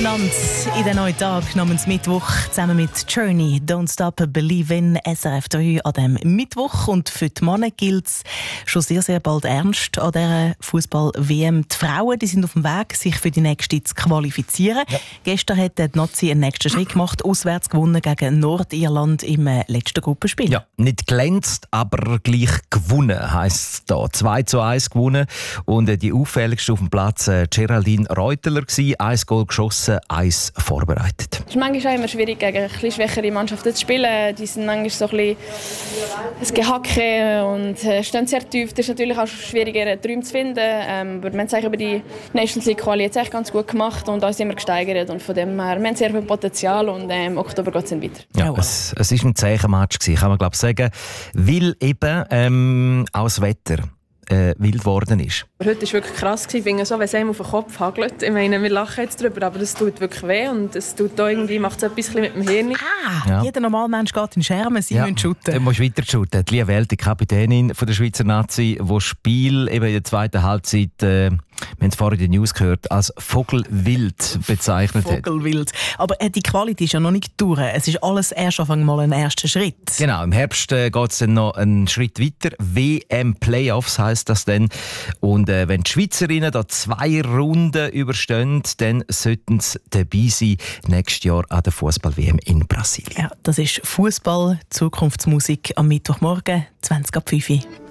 miteinander in den neuen Tag namens Mittwoch zusammen mit Journey, Don't Stop Believin', SRF 3 an diesem Mittwoch. Und für die Männer gilt es schon sehr, sehr bald ernst an dieser Fußball-WM. Die Frauen die sind auf dem Weg, sich für die nächste zu qualifizieren. Ja. Gestern hat die Nazi einen nächsten Schritt gemacht, auswärts gewonnen gegen Nordirland im letzten Gruppenspiel. Ja, nicht glänzt, aber gleich gewonnen heisst es da. 2:1 gewonnen. Und die auffälligste auf dem Platz Geraldine Reuteler war. 1 Goal geschossen, 1 vorbereitet. Es ist manchmal auch immer schwierig, gegen ein bisschen schwächere Mannschaften zu spielen. Die sind manchmal so ein Gehacke und stehen sehr tief. Das ist natürlich auch schwieriger, Träume zu finden. Aber wir haben es über die Nations League Quali jetzt ganz gut gemacht und uns immer gesteigert. Und von dem her, wir haben sehr viel Potenzial und im Oktober geht es dann weiter. Ja, es war ein Zeichenmatch, kann man sagen. Weil eben auch das Wetter wild geworden ist. Heute war wirklich krass. Ich finde so, wenn es einem auf den Kopf hagelt. Ich meine, wir lachen jetzt darüber, aber es tut wirklich weh und es tut auch irgendwie, macht es etwas mit dem Hirn. Jeder normale Mensch geht in Schermen, sie müssen shooten. Du musst weiter shooten. Die Lia Welt, die Kapitänin von der Schweizer Nazi, die das Spiel eben in der zweiten Halbzeit, wir haben es vorhin in den News gehört, als Vogelwild bezeichnet hat. Vogelwild. Aber die Qualität ist ja noch nicht durch. Es ist alles erst auf einmal ein erster Schritt. Genau, im Herbst geht es dann noch einen Schritt weiter. WM-Playoffs heisst das dann. Und wenn die Schweizerinnen da 2 Runden überstehen, dann sollten sie dabei sein nächstes Jahr an der Fußball-WM in Brasilien. Ja, das ist Fußball, Zukunftsmusik am Mittwochmorgen, 20:05 Uhr.